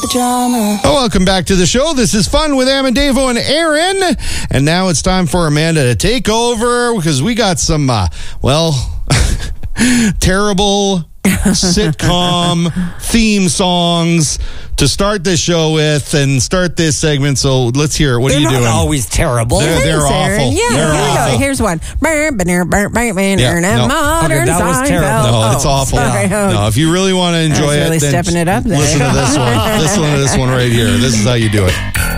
drama. Oh, welcome back to the show. This is Fun with Amandavo and Aaron. And now it's time for Amanda to take over because we got some, terrible sitcom theme songs to start this show with and start this segment. So let's hear it. What are you doing? They're not always terrible. They're awful. Yeah, They're here we awful. go. Here's one. No. Modern Okay, that was Seinfeld. terrible. No, it's awful. Sorry. No, if you really want to enjoy really it, then stepping it up there. listen to this one. Listen to this one right here. This is how you do it.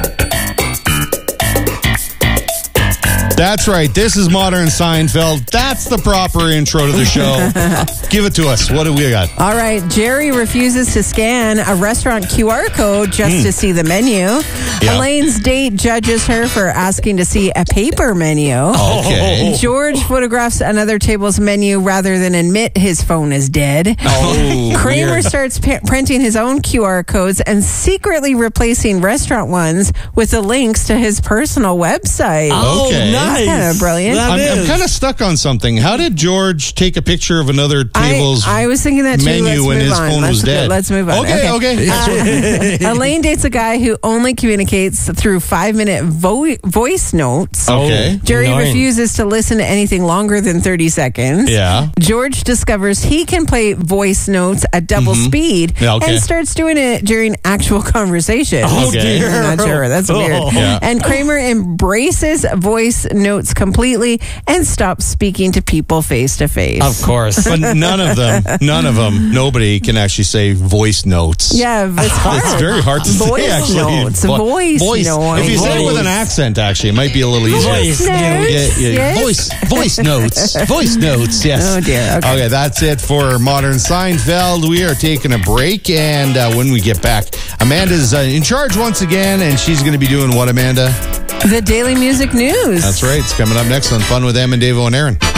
That's right. This is Modern Seinfeld. That's the proper intro to the show. Give it to us. What do we got? All right. Jerry refuses to scan a restaurant QR code just to see the menu. Yeah. Elaine's date judges her for asking to see a paper menu. Okay. George photographs another table's menu rather than admit his phone is dead. Oh, Kramer weird. starts printing his own QR codes and secretly replacing restaurant ones with the links to his personal website. Oh, Okay. nice. Kinda brilliant. That I'm is. kind of stuck on something. How did George take a picture of another table's I was thinking that too. menu Let's when move his on. phone was dead? Let's move on. Okay. Elaine dates a guy who only communicates through 5-minute voice notes. Okay. Jerry Annoying. refuses to listen to anything longer than 30 seconds. Yeah. George discovers he can play voice notes at double speed Yeah, okay. and starts doing it during actual conversation. Oh, Okay. dear. I'm not sure. That's weird. Oh. Yeah. And Kramer embraces voice notes completely and stops speaking to people face to face. Of course. But none of them, nobody can actually say voice notes. Yeah, it's hard. It's very hard to Voice say, actually. notes. Voice notes. If you say it with an Voice. accent, actually, it might be a little easier. Voice notes. Yeah. Yes. Voice notes. Voice notes, yes. Oh, dear. Okay. That's it for Modern Seinfeld. We are taking a break, and when we get back, Amanda's in charge once again, and she's going to be doing what, Amanda? The Daily Music News. That's right. It's coming up next on Fun with Amandavo and Aaron.